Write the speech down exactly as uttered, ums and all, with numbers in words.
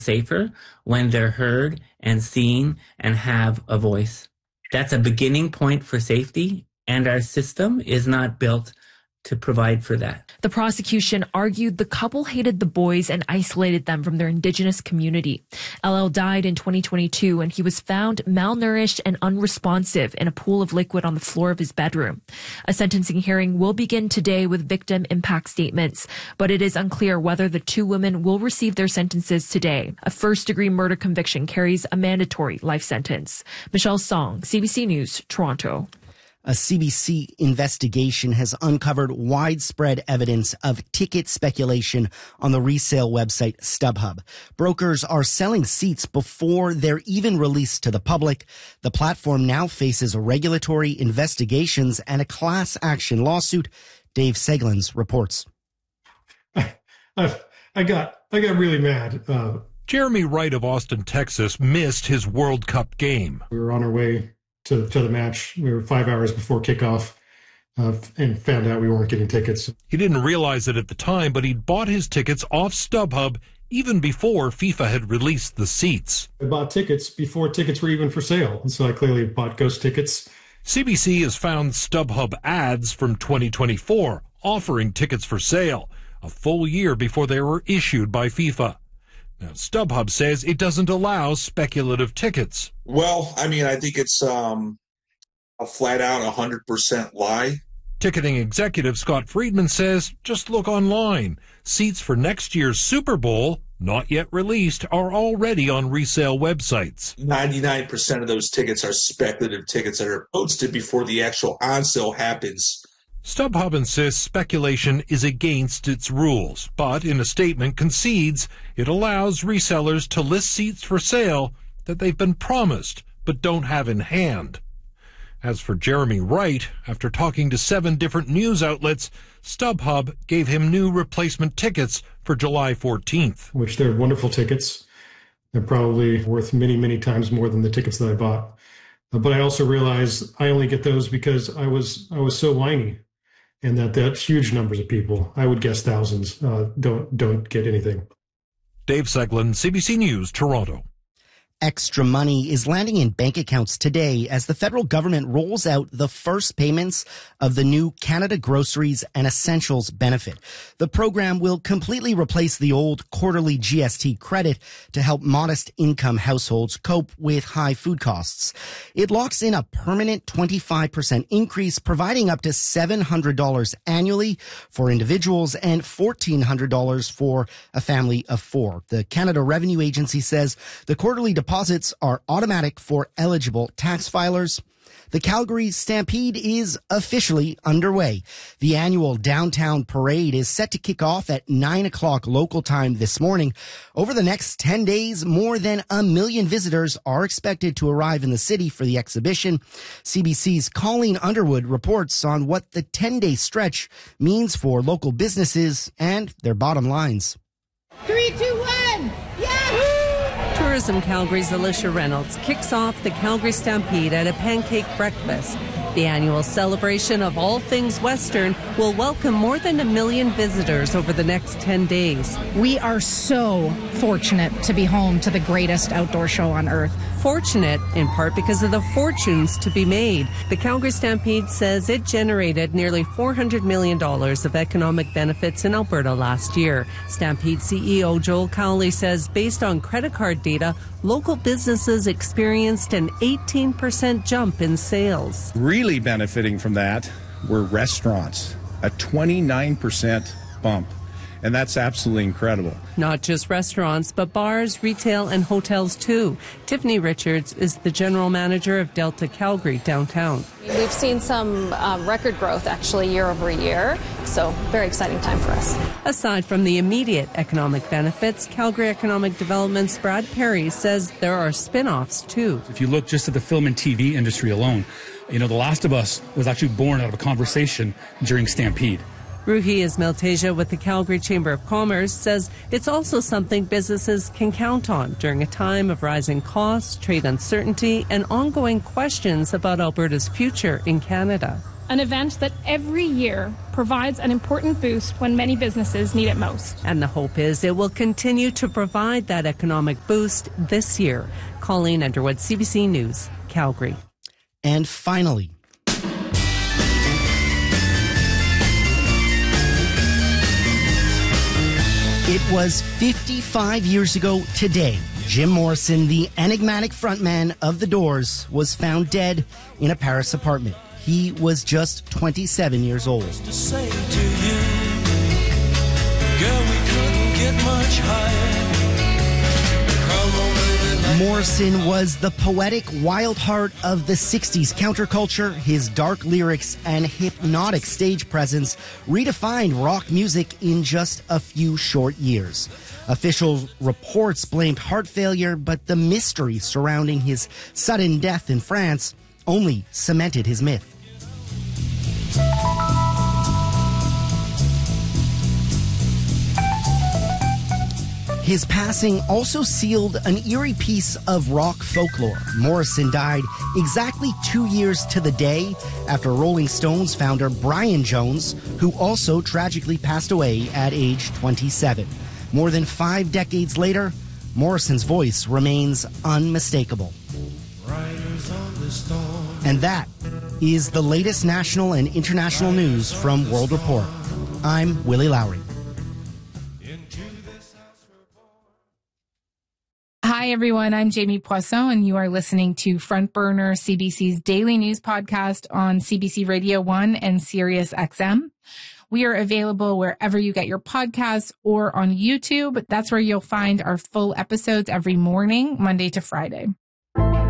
safer when they're heard and seen and have a voice. That's a beginning point for safety, and our system is not built to provide for that. The prosecution argued the couple hated the boys and isolated them from their Indigenous community. L L died in twenty twenty-two, and he was found malnourished and unresponsive in a pool of liquid on the floor of his bedroom. A sentencing hearing will begin today with victim impact statements, but it is unclear whether the two women will receive their sentences today. A first-degree murder conviction carries a mandatory life sentence. Michelle Song, C B C News, Toronto. A C B C investigation has uncovered widespread evidence of ticket speculation on the resale website StubHub. Brokers are selling seats before they're even released to the public. The platform now faces regulatory investigations and a class action lawsuit. Dave Seglins reports. I, I, I got I got really mad. Uh, Jeremy Wright of Austin, Texas, missed his World Cup game. We were on our way To, to the match. We were five hours before kickoff uh, and found out we weren't getting tickets. He didn't realize it at the time, but he'd bought his tickets off StubHub even before FIFA had released the seats. I bought tickets before tickets were even for sale, and so I clearly bought ghost tickets. C B C has found StubHub ads from twenty twenty-four offering tickets for sale, a full year before they were issued by FIFA. Now, StubHub says it doesn't allow speculative tickets. Well, I mean, I think it's um, a flat-out one hundred percent lie. Ticketing executive Scott Friedman says, just look online. Seats for next year's Super Bowl, not yet released, are already on resale websites. ninety-nine percent of those tickets are speculative tickets that are posted before the actual on-sale happens. StubHub insists speculation is against its rules, but in a statement concedes it allows resellers to list seats for sale that they've been promised but don't have in hand. As for Jeremy Wright, after talking to seven different news outlets, StubHub gave him new replacement tickets for July fourteenth. Which they're wonderful tickets. They're probably worth many, many times more than the tickets that I bought. Uh, but I also realize I only get those because I was I was so whiny. And that, that huge numbers of people, I would guess thousands, uh, don't don't get anything. Dave Seglin, C B C News, Toronto. Extra money is landing in bank accounts today as the federal government rolls out the first payments of the new Canada Groceries and Essentials benefit. The program will completely replace the old quarterly G S T credit to help modest income households cope with high food costs. It locks in a permanent twenty-five percent increase, providing up to seven hundred dollars annually for individuals and fourteen hundred dollars for a family of four. The Canada Revenue Agency says the quarterly deposit Deposits are automatic for eligible tax filers. The Calgary Stampede is officially underway. The annual downtown parade is set to kick off at nine o'clock local time this morning. Over the next ten days, more than a million visitors are expected to arrive in the city for the exhibition. C B C's Colleen Underwood reports on what the ten-day stretch means for local businesses and their bottom lines. Three, two, one, Yahoo! Tourism Calgary's Alicia Reynolds kicks off the Calgary Stampede at a pancake breakfast. The annual celebration of all things Western will welcome more than a million visitors over the next ten days. We are so fortunate to be home to the greatest outdoor show on earth. Fortunate, in part because of the fortunes to be made. The Calgary Stampede says it generated nearly four hundred million dollars of economic benefits in Alberta last year. Stampede C E O Joel Cowley says based on credit card data, local businesses experienced an eighteen percent jump in sales. Really benefiting from that were restaurants, a twenty-nine percent bump. And that's absolutely incredible. Not just restaurants, but bars, retail, and hotels, too. Tiffany Richards is the general manager of Delta Calgary downtown. We've seen some um, record growth, actually, year over year. So, very exciting time for us. Aside from the immediate economic benefits, Calgary Economic Development's Brad Perry says there are spin-offs, too. If you look just at the film and T V industry alone, you know, The Last of Us was actually born out of a conversation during Stampede. Ruhi Ismail-Teja with the Calgary Chamber of Commerce says it's also something businesses can count on during a time of rising costs, trade uncertainty, and ongoing questions about Alberta's future in Canada. an event that every year provides an important boost when many businesses need it most. And the hope is it will continue to provide that economic boost this year. Colleen Underwood, C B C News, Calgary. And finally, it was fifty-five years ago today. Jim Morrison, the enigmatic frontman of The Doors, was found dead in a Paris apartment. He was just twenty-seven years old. To say to you, girl, we couldn't get much higher. Morrison was the poetic wild heart of the sixties counterculture. His dark lyrics and hypnotic stage presence redefined rock music in just a few short years. Official reports blamed heart failure, but the mystery surrounding his sudden death in France only cemented his myth. His passing also sealed an eerie piece of rock folklore. Morrison died exactly two years to the day after Rolling Stones founder Brian Jones, who also tragically passed away at age twenty-seven. More than five decades later, Morrison's voice remains unmistakable. And that is the latest national and international news from World Report. I'm Willie Lowry. Hi, everyone. I'm Jamie Poisson, and you are listening to Front Burner, C B C's daily news podcast on C B C Radio one and Sirius X M. We are available wherever you get your podcasts or on YouTube. That's where you'll find our full episodes every morning, Monday to Friday.